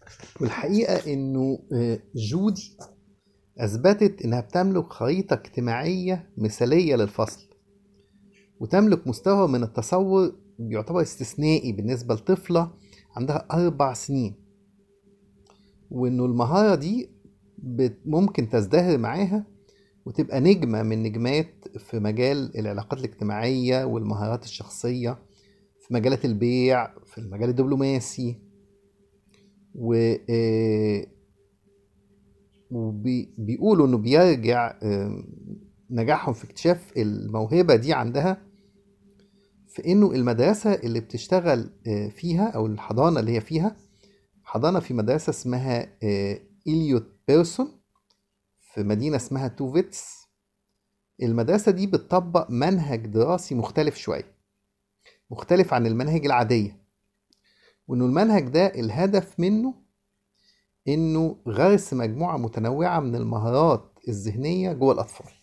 والحقيقة إنه جودي أثبتت إنها بتملك خريطة اجتماعية مثالية للفصل، وتملك مستوى من التصور بيعتبر استثنائي بالنسبة لطفلة عندها 4 سنين، وإنه المهارة دي ممكن تزدهر معاها وتبقى نجمة من نجمات في مجال العلاقات الاجتماعية والمهارات الشخصية، في مجالات البيع، في المجال الدبلوماسي. وبيقولوا انه بيرجع نجاحهم في اكتشاف الموهبة دي عندها في انه المدرسة اللي بتشتغل فيها، او الحضانة اللي هي فيها، حضانة في مدرسة اسمها إليوت بيرسون في مدينة اسمها توفيتس. المدرسة دي بتطبق منهج دراسي مختلف شوية، مختلف عن المناهج العادية، وانه المنهج ده الهدف منه انه غرس مجموعة متنوعة من المهارات الذهنية جوه الأطفال.